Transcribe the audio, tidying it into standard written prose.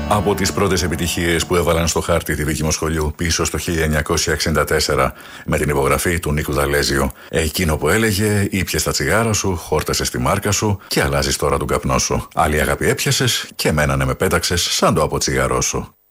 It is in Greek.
Από τις πρώτες επιτυχίες που έβαλαν στο χάρτη τη δική μου σχολείου πίσω στο 1964 με την υπογραφή του Νίκου Δαλέζιο. Εκείνο που έλεγε «Ήπιες τα τσιγάρα σου, χόρτασες τη μάρκα σου και αλλάζεις τώρα τον καπνό σου. Άλλη αγάπη έπιασες και εμένα με πέταξες σαν το από τσιγαρό σου».